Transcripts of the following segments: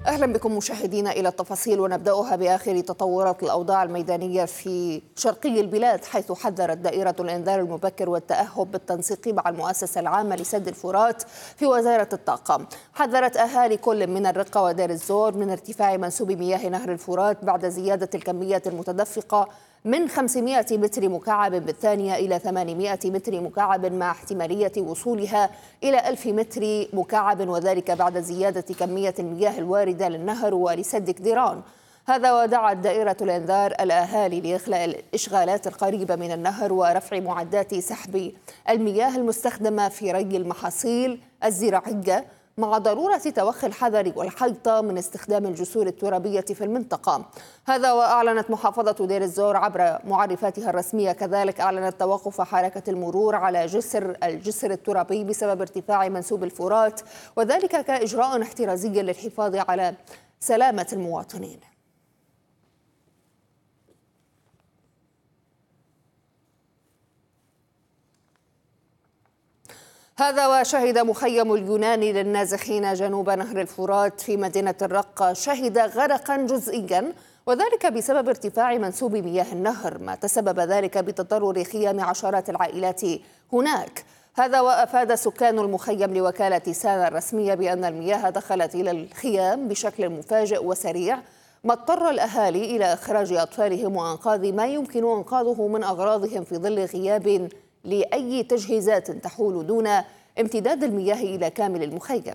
أهلا بكم مشاهدينا إلى التفاصيل، ونبدأها بآخر تطورات الأوضاع الميدانية في شرقي البلاد، حيث حذرت دائرة الإنذار المبكر والتأهب بالتنسيق مع المؤسسة العامة لسد الفرات في وزارة الطاقة. حذرت أهالي كل من الرقة ودير الزور من ارتفاع منسوب مياه نهر الفرات بعد زيادة الكميات المتدفقة من 500 متر مكعب بالثانية إلى 800 متر مكعب، مع احتمالية وصولها إلى 1000 متر مكعب، وذلك بعد زيادة كمية المياه الواردة للنهر ولسد كديران. هذا ودعت دائرة الإنذار الأهالي لإخلاء الإشغالات القريبة من النهر ورفع معدات سحب المياه المستخدمة في ري المحاصيل الزراعية، مع ضرورة توخي الحذر والحيطة من استخدام الجسور الترابية في المنطقة. هذا وأعلنت محافظة دير الزور عبر معرفاتها الرسمية كذلك أعلنت توقف حركة المرور على الجسر الترابي بسبب ارتفاع منسوب الفرات، وذلك كإجراء احترازي للحفاظ على سلامة المواطنين. هذا وشهد مخيم اليوناني للنازحين جنوب نهر الفرات في مدينة الرقة شهد غرقا جزئيا، وذلك بسبب ارتفاع منسوب مياه النهر، ما تسبب ذلك بتضرر خيام عشرات العائلات هناك. هذا وأفاد سكان المخيم لوكالة سانا الرسمية بأن المياه دخلت إلى الخيام بشكل مفاجئ وسريع، ما اضطر الأهالي إلى إخراج أطفالهم وإنقاذ ما يمكن إنقاذه من أغراضهم في ظل غياب لأي تجهيزات تحول دون امتداد المياه إلى كامل المخيم.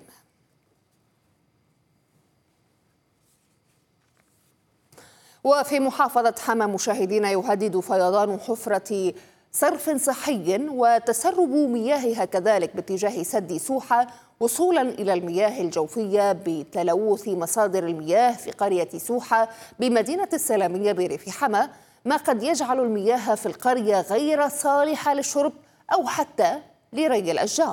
وفي محافظة حما مشاهدينا، يهدد فيضان حفرة صرف صحي وتسرب مياهها كذلك باتجاه سد سوحة وصولا إلى المياه الجوفية بتلوث مصادر المياه في قرية سوحة بمدينة السلامية بريف حما، ما قد يجعل المياه في القرية غير صالحة للشرب أو حتى لري الأشجار.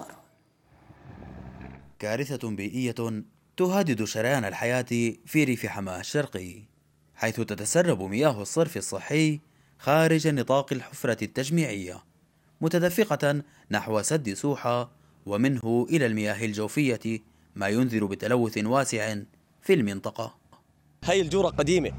كارثة بيئية تهدد شريان الحياة في ريف حماه الشرقي، حيث تتسرب مياه الصرف الصحي خارج نطاق الحفرة التجميعية متدفقة نحو سد سوحة ومنه إلى المياه الجوفية، ما ينذر بتلوث واسع في المنطقة. هاي الجورة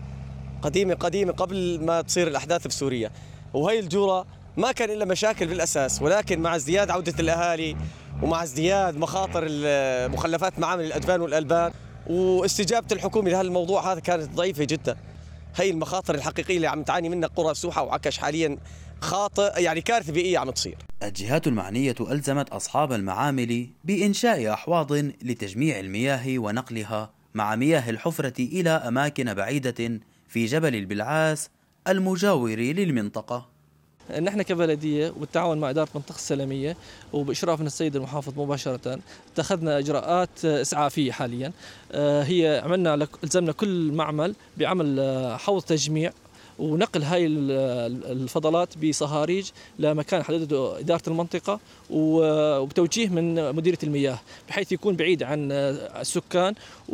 قديمة قبل ما تصير الأحداث في سوريا، وهي الجورة ما كان إلا مشاكل بالأساس، ولكن مع ازدياد عودة الأهالي ومع ازدياد مخاطر مخلفات معامل الأدفان والألبان واستجابة الحكومة لهذا الموضوع هذا كانت ضعيفة جدا. هي المخاطر الحقيقية اللي عم تعاني منها قرى سوحة وعكش حاليا يعني كارثة بيئية عم تصير. الجهات المعنية ألزمت أصحاب المعامل بإنشاء أحواض لتجميع المياه ونقلها مع مياه الحفرة إلى أماكن بعيدة في جبل البلعاس المجاور للمنطقة. نحن كبلدية وبالتعاون مع إدارة منطقة السلامية وبإشراف من السيد المحافظ مباشرة اتخذنا إجراءات إسعافية حاليا. هي ألزمنا كل معمل بعمل حوض تجميع ونقل هاي الفضلات بصهاريج لمكان حدده إدارة المنطقة وبتوجيه من مديرية المياه بحيث يكون بعيد عن السكان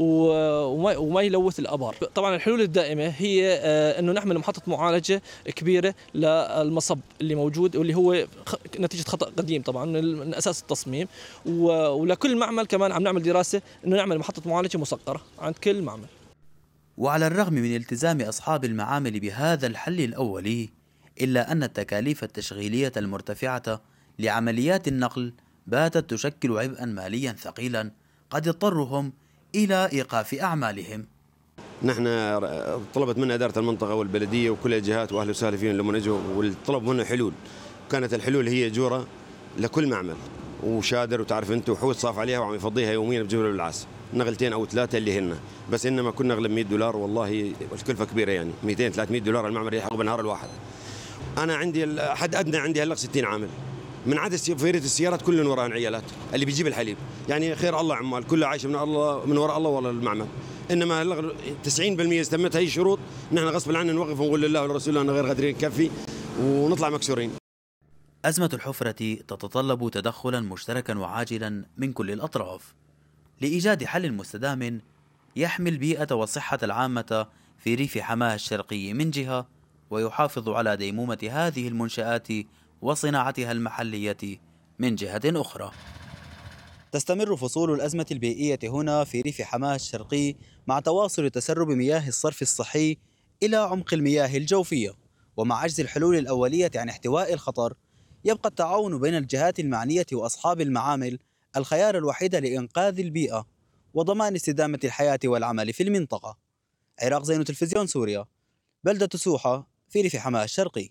وما يلوث الآبار. طبعا الحلول الدائمة هي أنه نعمل محطة معالجة كبيرة للمصب اللي موجود واللي هو نتيجة خطأ قديم طبعا من أساس التصميم، ولكل معمل كمان عم نعمل دراسة أنه نعمل محطة معالجة مسقرة عند كل معمل. وعلى الرغم من التزام أصحاب المعامل بهذا الحل الأولي، إلا أن التكاليف التشغيلية المرتفعة لعمليات النقل باتت تشكل عبئا ماليا ثقيلا قد يضطرهم إلى إيقاف أعمالهم. نحن طلبت منا إدارة المنطقة والبلدية وكل الجهات وأهل وسهلا فيهم لما نجوا، والطلب منا حلول. كانت الحلول هي جورة لكل معمل وشادر وتعرف أنت وحوض صاف عليها وعم يفضيها يوميا بجبل البلعاس، نغلتين أو ثلاثة اللي هن بس، إنما كنا نغلب $100 والله الكلفة كبيرة، يعني 200-300 المعمل يحقق بالنهار الواحد. أنا عندي حد أدنى عندي هلا 60 عامل، من عدد فيرة السيارات كلهم وراء عيالات اللي بيجيب الحليب، يعني خير الله عمال كلها عايشة من الله من وراء الله ولا المعمل. إنما هلا 90% استمت هي الشروط، نحن غصب عنا نوقف ونقول لله ولرسوله أنا غير قادرين نكفي ونطلع مكسورين. أزمة الحفرة تتطلب تدخلا مشتركا وعاجلا من كل الأطراف لإيجاد حل مستدام يحمي البيئة والصحة العامة في ريف حماه الشرقي من جهة، ويحافظ على ديمومة هذه المنشآت وصناعتها المحلية من جهة أخرى. تستمر فصول الأزمة البيئية هنا في ريف حماة الشرقي مع تواصل تسرب مياه الصرف الصحي إلى عمق المياه الجوفية، ومع عجز الحلول الأولية عن احتواء الخطر يبقى التعاون بين الجهات المعنية وأصحاب المعامل الخيار الوحيد لإنقاذ البيئة وضمان استدامة الحياة والعمل في المنطقة. عراق زين، تلفزيون سوريا، بلدة سوحة في ريف حماة الشرقي.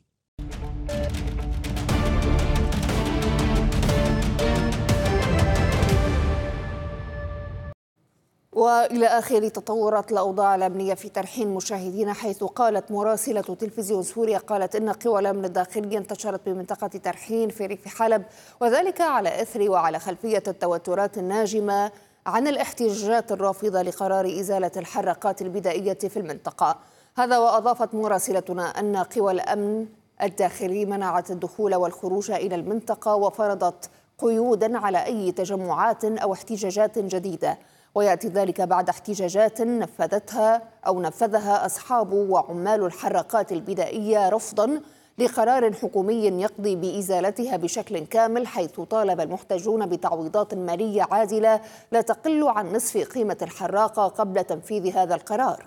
وإلى آخر تطورات الأوضاع الأمنية في ترحيل مشاهدينا، حيث قالت مراسلة تلفزيون سوريا قالت إن قوى الأمن الداخلي انتشرت بمنطقة ترحين في ريف حلب، وذلك على إثر وعلى خلفية التوترات الناجمة عن الاحتجاجات الرافضة لقرار إزالة الحراقات البدائية في المنطقة. هذا وأضافت مراسلتنا أن قوى الأمن الداخلي منعت الدخول والخروج إلى المنطقة وفرضت قيودا على أي تجمعات أو احتجاجات جديدة، ويأتي ذلك بعد احتجاجات نفذها أصحاب وعمال الحراقات البدائية رفضا لقرار حكومي يقضي بإزالتها بشكل كامل، حيث طالب المحتجون بتعويضات مالية عادلة لا تقل عن نصف قيمة الحراقة قبل تنفيذ هذا القرار.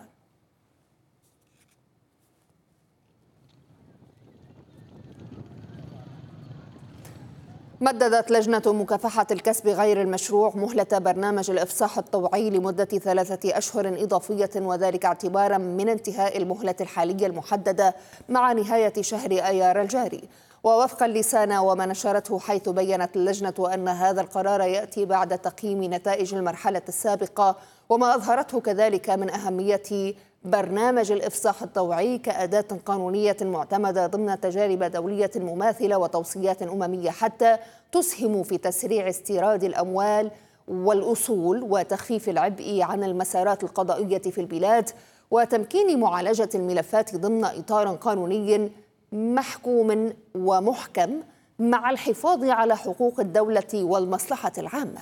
مددت لجنة مكافحة الكسب غير المشروع مهلة برنامج الإفصاح الطوعي لمدة 3 أشهر إضافية، وذلك اعتبارا من انتهاء المهلة الحالية المحددة مع نهاية شهر أيار الجاري. ووفقا لسانا وما نشرته، حيث بيّنت اللجنة أن هذا القرار يأتي بعد تقييم نتائج المرحلة السابقة، وما أظهرته كذلك من أهمية برنامج الإفصاح الطوعي كأداة قانونية معتمدة ضمن تجارب دولية مماثلة وتوصيات أممية، حتى تسهم في تسريع استيراد الأموال والأصول وتخفيف العبء عن المسارات القضائية في البلاد، وتمكين معالجة الملفات ضمن إطار قانوني محكوم ومحكم مع الحفاظ على حقوق الدولة والمصلحة العامة.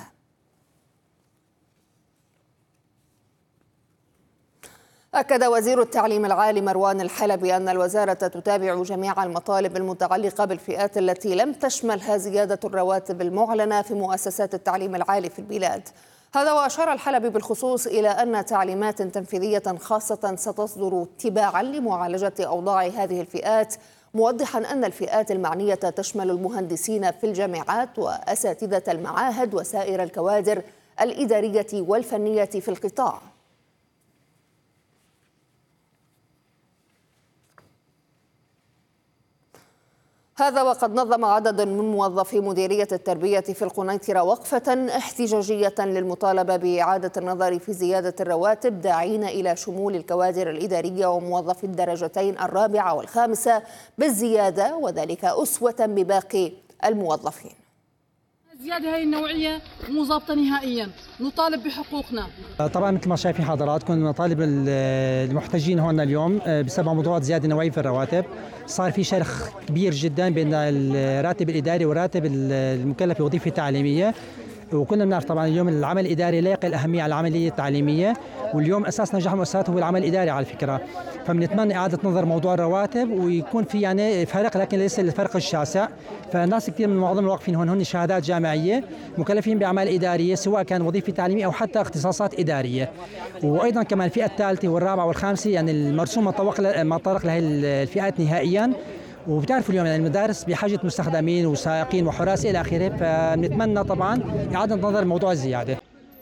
أكد وزير التعليم العالي مروان الحلبي أن الوزارة تتابع جميع المطالب المتعلقة بالفئات التي لم تشملها زيادة الرواتب المعلنة في مؤسسات التعليم العالي في البلاد. هذا وأشار الحلبي بالخصوص إلى أن تعليمات تنفيذية خاصة ستصدر تباعا لمعالجة أوضاع هذه الفئات، موضحا أن الفئات المعنية تشمل المهندسين في الجامعات وأساتذة المعاهد وسائر الكوادر الإدارية والفنية في القطاع. هذا وقد نظم عدد من موظفي مديرية التربية في القنيطرة وقفة احتجاجية للمطالبة بإعادة النظر في زيادة الرواتب، داعين إلى شمول الكوادر الإدارية وموظفي الدرجتين 4 و5 بالزيادة، وذلك أسوة بباقي الموظفين. الزيادة هاي النوعية مو ضابطة نهائيا، نطالب بحقوقنا. طبعا مثل ما شايفين حضراتكم، مطالب المحتجين هون اليوم بسبب موضوع زيادة نوعية في الرواتب. صار في شرخ كبير جدا بين الراتب الإداري وراتب المكلف بوظيفة تعليمية، وكلنا بنعرف طبعا اليوم العمل الإداري لا يقل أهمية على العملية التعليمية، واليوم أساس نجاح المؤسسات هو العمل الإداري على فكرة. فبنتمنى إعادة نظر موضوع الرواتب ويكون في يعني فرق، لكن ليس الفرق الشاسع. فالناس كثير من معظم الواقفين هون شهادات جامعية مكلفين بأعمال إدارية، سواء كان وظيفة تعليمية أو حتى اختصاصات إدارية. وأيضا كمان الفئة الثالثة والرابعة والخامسة يعني المرسوم ما طرق لهي الفئات نهائيا. وبتعرفوا اليوم يعني المدارس بحاجة مستخدمين وسائقين وحراس إلى آخره، فبنتمنى طبعا إعادة نظر موضوع الزيادة.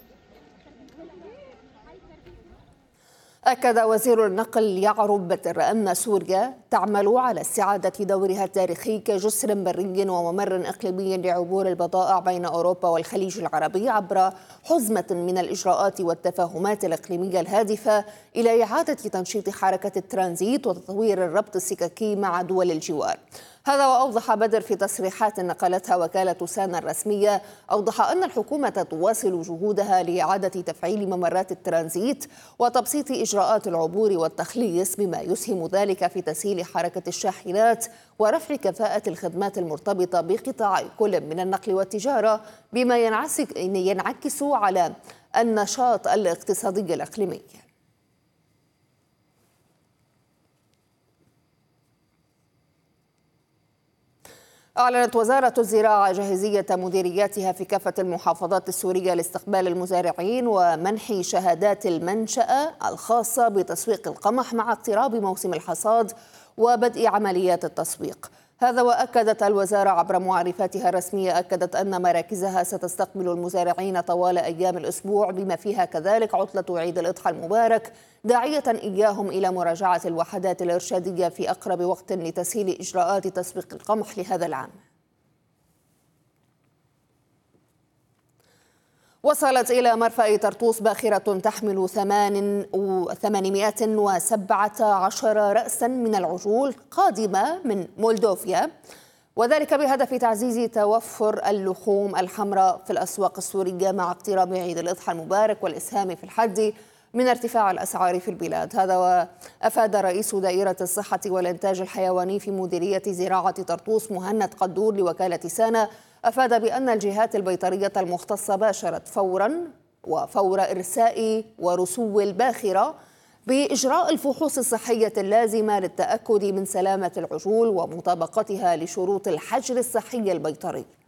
أكد وزير النقل يعرب بدر أن سوريا تعمل على استعادة دورها التاريخي كجسر بري وممر إقليمي لعبور البضائع بين أوروبا والخليج العربي عبر حزمة من الإجراءات والتفاهمات الإقليمية الهادفة إلى إعادة تنشيط حركة الترانزيت وتطوير الربط السككي مع دول الجوار. هذا وأوضح بدر في تصريحات نقلتها وكالة سانا الرسمية، أوضح أن الحكومة تواصل جهودها لإعادة تفعيل ممرات الترانزيت وتبسيط إجراءات العبور والتخليص، بما يسهم ذلك في تسهيل حركة الشاحنات ورفع كفاءة الخدمات المرتبطة بقطاع كل من النقل والتجارة، بما ينعكس على النشاط الاقتصادي الإقليمي. أعلنت وزارة الزراعة جاهزية مديرياتها في كافة المحافظات السورية لاستقبال المزارعين ومنح شهادات المنشأة الخاصة بتسويق القمح مع اقتراب موسم الحصاد وبدء عمليات التسويق. هذا وأكدت الوزارة عبر معرفاتها الرسمية أن مراكزها ستستقبل المزارعين طوال أيام الأسبوع بما فيها كذلك عطلة عيد الأضحى المبارك، داعية إياهم إلى مراجعة الوحدات الإرشادية في أقرب وقت لتسهيل إجراءات تسويق القمح لهذا العام. وصلت إلى مرفأ طرطوس باخرة تحمل 817 رأسا من العجول قادمة من مولدوفيا، وذلك بهدف تعزيز توفر اللحوم الحمراء في الأسواق السورية مع اقتراب عيد الأضحى المبارك والإسهام في الحد من ارتفاع الأسعار في البلاد. هذا وأفاد رئيس دائرة الصحة والإنتاج الحيواني في مديرية زراعة طرطوس مهند قدور لوكالة سانا، أفاد بأن الجهات البيطرية المختصة باشرت فور إرساء ورسو الباخرة بإجراء الفحوص الصحية اللازمة للتأكد من سلامة العجول ومطابقتها لشروط الحجر الصحي البيطري.